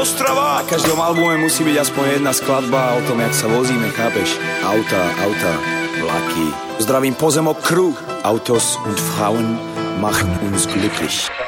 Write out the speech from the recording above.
Ostrava. Na každom albume musí byť aspoň jedna skladba o tom, jak sa vozíme, chápeš? Auta, vlaky. Zdravím Pozemok Crew. Autos und Frauen machen uns glücklich.